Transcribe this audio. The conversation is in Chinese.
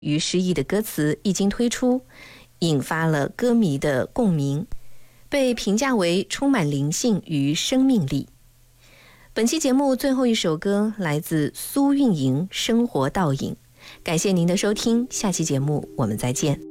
与诗意的歌词一经推出，引发了歌迷的共鸣，被评价为充满灵性与生命力。本期节目最后一首歌来自苏运莹《生活倒影》，感谢您的收听，下期节目我们再见。